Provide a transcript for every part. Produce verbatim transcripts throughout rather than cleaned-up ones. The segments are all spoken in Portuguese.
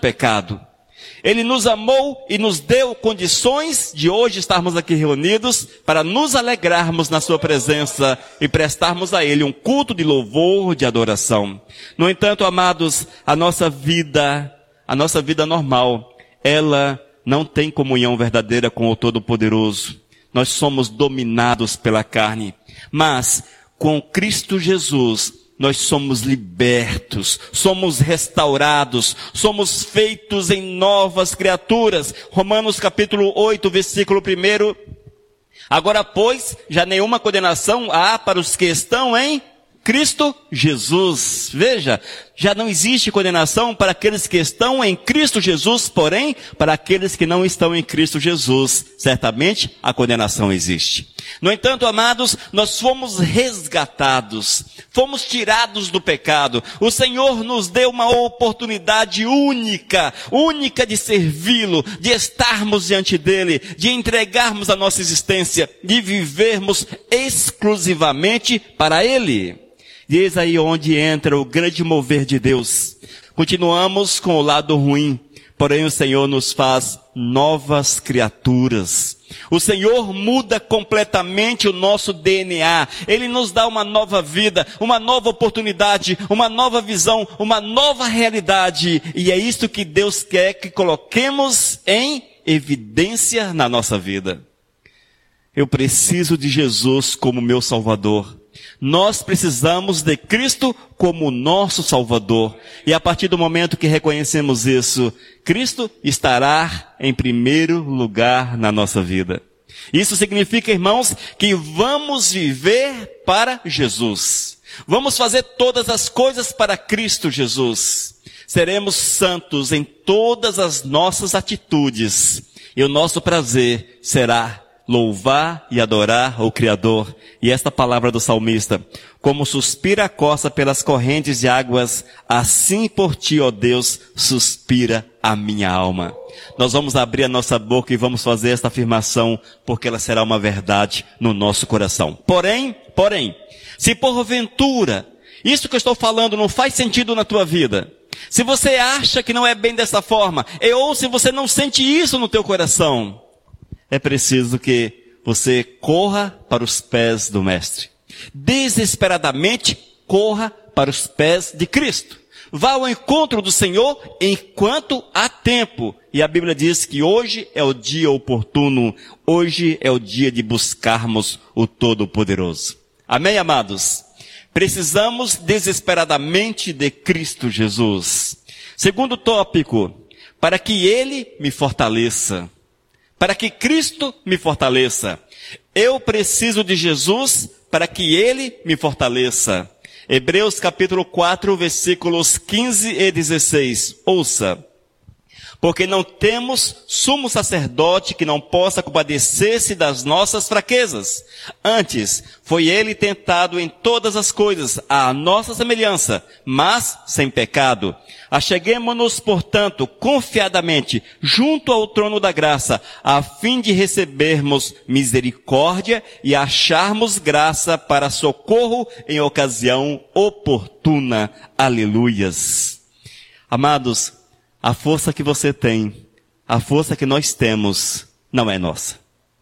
pecado. Ele nos amou e nos deu condições de hoje estarmos aqui reunidos para nos alegrarmos na sua presença e prestarmos a Ele um culto de louvor, de adoração. No entanto, amados, a nossa vida, a nossa vida normal, ela não tem comunhão verdadeira com o Todo-Poderoso. Nós somos dominados pela carne. Mas, com Cristo Jesus, nós somos libertos, somos restaurados, somos feitos em novas criaturas. Romanos capítulo oito, versículo um. Agora, pois, já nenhuma condenação há para os que estão em Cristo Jesus. Veja, já não existe condenação para aqueles que estão em Cristo Jesus, porém, para aqueles que não estão em Cristo Jesus, certamente a condenação existe. No entanto, amados, nós fomos resgatados, fomos tirados do pecado. O Senhor nos deu uma oportunidade única, única de servi-lo, de estarmos diante dele, de entregarmos a nossa existência, de vivermos exclusivamente para ele. E eis aí onde entra o grande mover de Deus. Continuamos com o lado ruim, porém o Senhor nos faz novas criaturas. O Senhor muda completamente o nosso D N A. Ele nos dá uma nova vida, uma nova oportunidade, uma nova visão, uma nova realidade. E é isso que Deus quer que coloquemos em evidência na nossa vida. Eu preciso de Jesus como meu Salvador. Nós precisamos de Cristo como nosso Salvador. E a partir do momento que reconhecemos isso, Cristo estará em primeiro lugar na nossa vida. Isso significa, irmãos, que vamos viver para Jesus. Vamos fazer todas as coisas para Cristo Jesus. Seremos santos em todas as nossas atitudes. E o nosso prazer será louvar e adorar o Criador. E esta palavra do salmista: como suspira a costa pelas correntes de águas, assim por ti, ó Deus, suspira a minha alma. Nós vamos abrir a nossa boca e vamos fazer esta afirmação, porque ela será uma verdade no nosso coração. Porém, porém, se porventura isso que eu estou falando não faz sentido na tua vida, se você acha que não é bem dessa forma, ou se você não sente isso no teu coração, é preciso que você corra para os pés do Mestre. Desesperadamente, corra para os pés de Cristo. Vá ao encontro do Senhor enquanto há tempo. E a Bíblia diz que hoje é o dia oportuno. Hoje é o dia de buscarmos o Todo-Poderoso. Amém, amados? Precisamos desesperadamente de Cristo Jesus. Segundo tópico, para que Ele me fortaleça. Para que Cristo me fortaleça. Eu preciso de Jesus para que Ele me fortaleça. Hebreus capítulo quatro, versículos quinze e dezesseis. Ouça. Porque não temos sumo sacerdote que não possa compadecer-se das nossas fraquezas. Antes, foi ele tentado em todas as coisas, à nossa semelhança, mas sem pecado. Acheguemo-nos, portanto, confiadamente, junto ao trono da graça, a fim de recebermos misericórdia e acharmos graça para socorro em ocasião oportuna. Aleluias. Amados, a força que você tem, a força que nós temos, não é nossa.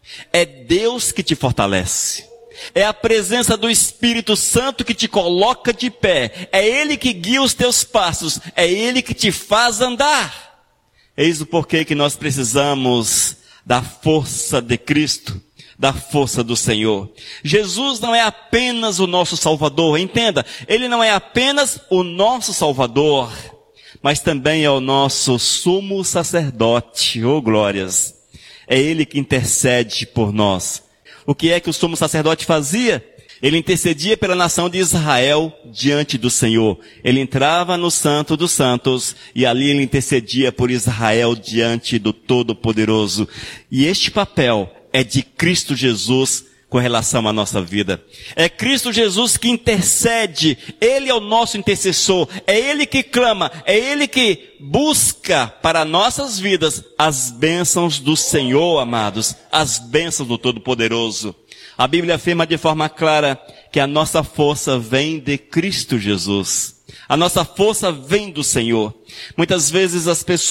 É Deus que te fortalece. É a presença do Espírito Santo que te coloca de pé. É Ele que guia os teus passos. É Ele que te faz andar. Eis o porquê que nós precisamos da força de Cristo, da força do Senhor. Jesus não é apenas o nosso Salvador. Entenda, Ele não é apenas o nosso Salvador, mas também é o nosso sumo sacerdote. Oh, glórias! É Ele que intercede por nós. O que é que o sumo sacerdote fazia? Ele intercedia pela nação de Israel diante do Senhor. Ele entrava no Santo dos Santos e ali ele intercedia por Israel diante do Todo-Poderoso. E este papel é de Cristo Jesus com relação à nossa vida. É Cristo Jesus que intercede. Ele é o nosso intercessor. É Ele que clama. É Ele que busca para nossas vidas as bênçãos do Senhor, amados. As bênçãos do Todo-Poderoso. A Bíblia afirma de forma clara que a nossa força vem de Cristo Jesus. A nossa força vem do Senhor. Muitas vezes as pessoas